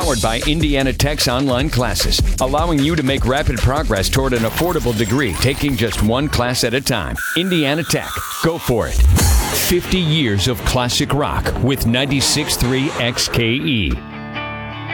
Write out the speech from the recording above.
Powered by Indiana Tech's online classes, allowing you to make rapid progress toward an affordable degree, taking just one class at a time. Indiana Tech. Go for it. 50 years of classic rock with 96.3 XKE.